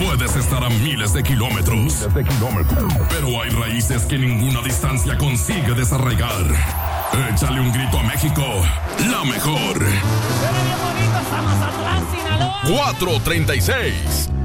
Puedes estar a miles de kilómetros, pero hay raíces que ninguna distancia consigue desarraigar. Échale un grito a México, la mejor. 436